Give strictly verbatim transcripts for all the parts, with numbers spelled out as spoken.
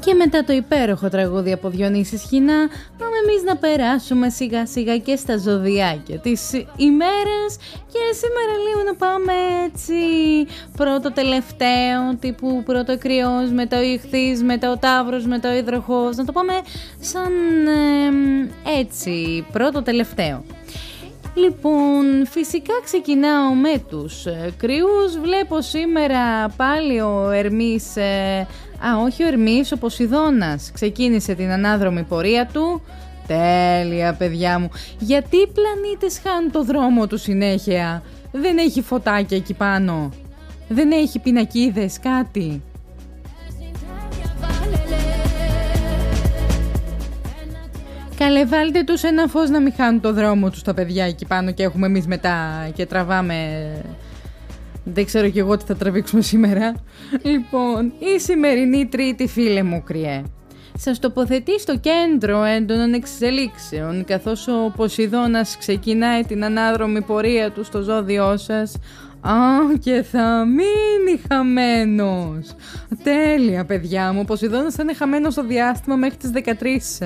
Και μετά το υπέροχο τραγούδι από Διονύση Σχοινά, πάμε εμείς να περάσουμε σιγά σιγά και στα ζωδιάκια της ημέρας. Και σήμερα λίγο να πάμε έτσι πρώτο τελευταίο, τύπου πρώτο κρυός, μετά ο Ιχθύς, μετά ο Ταύρος, μετά ο Υδροχόος. Να το πάμε σαν ε, έτσι πρώτο τελευταίο. Λοιπόν, φυσικά ξεκινάω με τους ε, κρυούς. Βλέπω σήμερα πάλι ο Ερμής, ε, α όχι ο Ερμής, ο Ποσειδώνας ξεκίνησε την ανάδρομη πορεία του. Τέλεια παιδιά μου. Γιατί οι πλανήτες χάνουν το δρόμο του συνέχεια? Δεν έχει φωτάκια εκεί πάνω? Δεν έχει πινακίδες, κάτι? Καλέ, βάλτε τους ένα φως να μην χάνουν το δρόμο τους τα παιδιά εκεί πάνω και έχουμε εμείς μετά και τραβάμε. Δεν ξέρω κι εγώ τι θα τραβήξουμε σήμερα. Λοιπόν, η σημερινή Τρίτη, φίλε μου κρυέ, σας τοποθετεί στο κέντρο έντονων εξελίξεων, καθώς ο Ποσειδώνας ξεκινάει την ανάδρομη πορεία του στο ζώδιό σας. Α, και θα μείνει χαμένος. Τέλεια παιδιά μου, ο Ποσειδώνας θα είναι χαμένος στο διάστημα μέχρι τις δεκατρείς.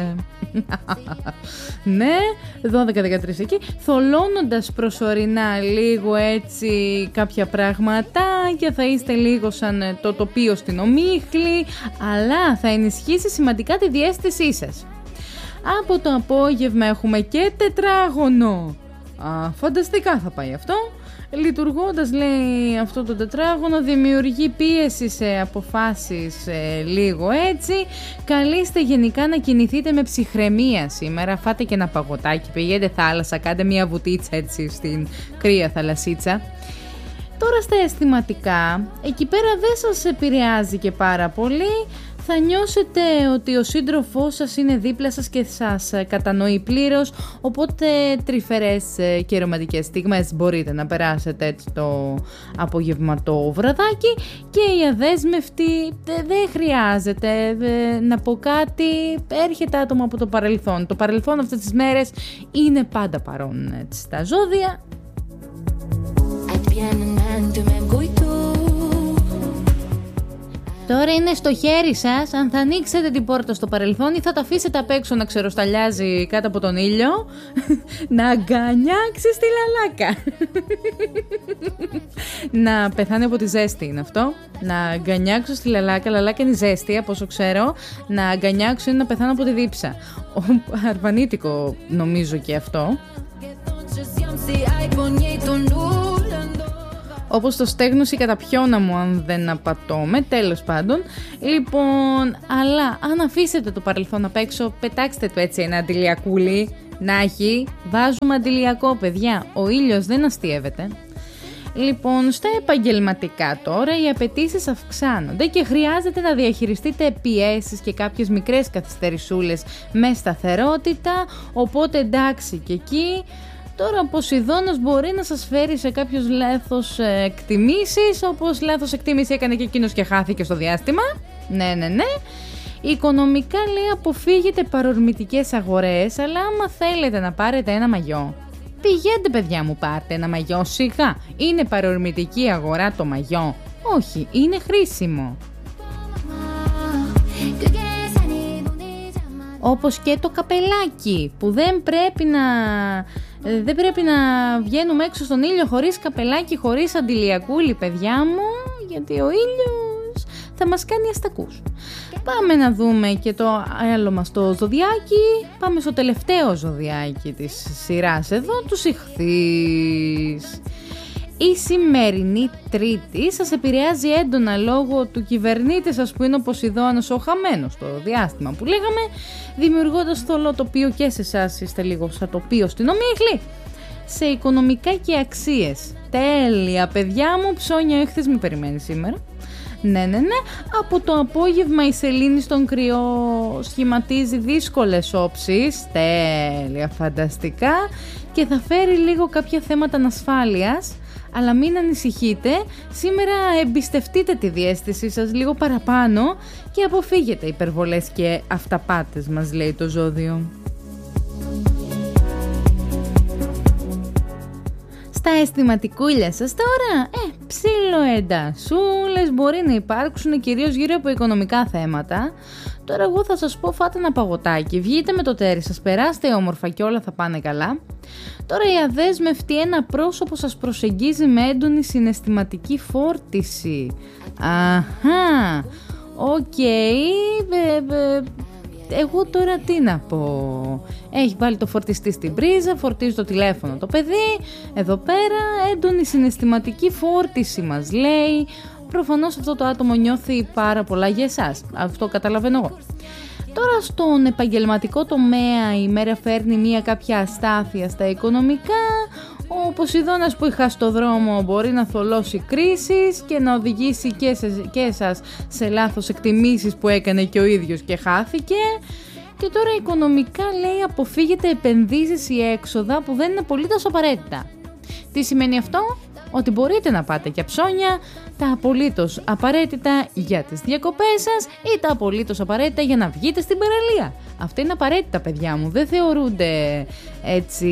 Ναι, δώδεκα δεκατρείς εκεί, θολώνοντας προσωρινά λίγο έτσι κάποια πραγματάκια, θα είστε λίγο σαν το τοπίο στην ομίχλη, αλλά θα ενισχύσει σημαντικά τη διαίσθησή σας. Από το απόγευμα έχουμε και τετράγωνο. Α, φανταστικά θα πάει αυτό. Λειτουργώντας, λέει, αυτό το τετράγωνο, δημιουργεί πίεση σε αποφάσεις ε, λίγο έτσι. Καλείστε γενικά να κινηθείτε με ψυχραιμία σήμερα. Φάτε και ένα παγωτάκι, πηγαίνετε θάλασσα, κάντε μια βουτίτσα έτσι στην κρύα θαλασσίτσα. Τώρα στα αισθηματικά, εκεί πέρα δεν σας επηρεάζει και πάρα πολύ. Θα νιώσετε ότι ο σύντροφός σας είναι δίπλα σας και σας κατανοεί πλήρως, οπότε τρυφερές και ρομαντικές στιγμές μπορείτε να περάσετε έτσι το απογευματό βραδάκι. Και η αδέσμευτη δεν χρειάζεται να πω κάτι, έρχεται άτομο από το παρελθόν. Το παρελθόν αυτές τις μέρες είναι πάντα παρόν έτσι, στα ζώδια. Τώρα είναι στο χέρι σας αν θα ανοίξετε την πόρτα στο παρελθόν ή θα τα αφήσετε απ' έξω να ξεροσταλιάζει κάτω από τον ήλιο. Να αγκανιάξει στη λαλάκα. Να πεθάνει από τη ζέστη είναι αυτό. Να αγκανιάξω στη λαλάκα. Λαλάκα είναι ζέστη από όσο ξέρω. Να αγκανιάξω είναι να πεθάνω από τη δίψα. Αρβανίτικο νομίζω και αυτό. Όπως το στέγνωση κατά πιώνα μου αν δεν απατώμε, τέλος πάντων. Λοιπόν, αλλά αν αφήσετε το παρελθόν απ' έξω, πετάξτε του έτσι ένα αντιλιακούλι, να έχει, βάζουμε αντιλιακό παιδιά, ο ήλιος δεν αστείευεται. Λοιπόν, στα επαγγελματικά τώρα οι απαιτήσεις αυξάνονται και χρειάζεται να διαχειριστείτε πιέσεις και κάποιες μικρές καθυστερησούλες με σταθερότητα, οπότε εντάξει και εκεί. Τώρα ο Ποσειδώνας μπορεί να σας φέρει σε κάποιους λάθος εκτιμήσεις, όπως λάθος εκτίμηση έκανε και εκείνος και χάθηκε στο διάστημα. Ναι, ναι, ναι. Οικονομικά, λέει, αποφύγετε παρορμητικές αγορές, αλλά άμα θέλετε να πάρετε ένα μαγιό, πηγαίνετε παιδιά μου, πάρτε ένα μαγιό, σιγά. Είναι παρορμητική αγορά το μαγιό? Όχι, είναι χρήσιμο. Όπως και το καπελάκι που δεν πρέπει να, δεν πρέπει να βγαίνουμε έξω στον ήλιο χωρίς καπελάκι, χωρίς αντιλιακούλι παιδιά μου, γιατί ο ήλιος θα μας κάνει αστακούς. Πάμε να δούμε και το άλλο μας το ζωδιάκι. Πάμε στο τελευταίο ζωδιάκι της σειράς εδώ, τους Ιχθύς. Η σημερινή Τρίτη σας επηρεάζει έντονα λόγω του κυβερνήτη σας που είναι ο Ποσειδώνας, ο χαμένος στο διάστημα που λέγαμε, δημιουργώντας θολό τοπίο και σε εσάς είστε λίγο σαν τοπίο στην ομίχλη. Σε οικονομικά και αξίες. Τέλεια παιδιά μου, ψώνια Ιχθύς μη περιμένει σήμερα. Ναι, ναι, ναι. Από το απόγευμα η σελήνη στον κρυό σχηματίζει δύσκολες όψεις. Τέλεια, φανταστικά. Και θα φέρει λίγο κάποια θέματα ανασφάλειας. Αλλά μην ανησυχείτε, σήμερα εμπιστευτείτε τη διαίσθησή σας λίγο παραπάνω και αποφύγετε υπερβολές και αυταπάτες, μας λέει το ζώδιο. Στα Τα αισθηματικούλια σας τώρα, ε, ψιλοεντασούλες μπορεί να υπάρξουν κυρίως γύρω από οικονομικά θέματα. Τώρα εγώ θα σας πω, φάτε ένα παγωτάκι, βγείτε με το τέρι σας, περάστε όμορφα και όλα θα πάνε καλά. Τώρα η αδέσμευτη, ένα πρόσωπο σας προσεγγίζει με έντονη συναισθηματική φόρτιση. Αχα, οκ, okay. Εγώ τώρα τι να πω. Έχει βάλει το φορτιστή στην πρίζα, φορτίζει το τηλέφωνο το παιδί. Εδώ πέρα έντονη συναισθηματική φόρτιση μας λέει. Προφανώς αυτό το άτομο νιώθει πάρα πολλά για εσάς. Αυτό καταλαβαίνω εγώ. Τώρα στον επαγγελματικό τομέα η μέρα φέρνει μια κάποια αστάθεια στα οικονομικά. Ο Ποσειδώνας που είχα στο δρόμο μπορεί να θολώσει κρίσεις και να οδηγήσει και, σε, και εσάς σε λάθος εκτιμήσεις που έκανε και ο ίδιος και χάθηκε. Και τώρα οικονομικά λέει αποφύγετε επενδύσεις ή έξοδα που δεν είναι απολύτως απαραίτητα. Τι σημαίνει αυτό? Ότι μπορείτε να πάτε για ψώνια, τα απολύτως απαραίτητα για τις διακοπές σας ή τα απολύτως απαραίτητα για να βγείτε στην παραλία. Αυτά είναι απαραίτητα, παιδιά μου, δεν θεωρούνται έτσι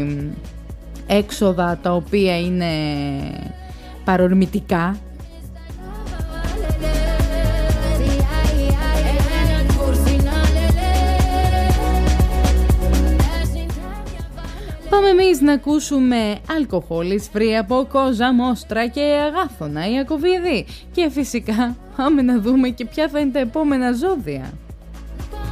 έξοδα τα οποία είναι παρορμητικά. Πάμε εμείς να ακούσουμε αλκοόλης free από Κόζα, Μόστρα και Αγάθωνα, Ιακωβίδη. Και φυσικά πάμε να δούμε και ποια θα είναι τα επόμενα ζώδια.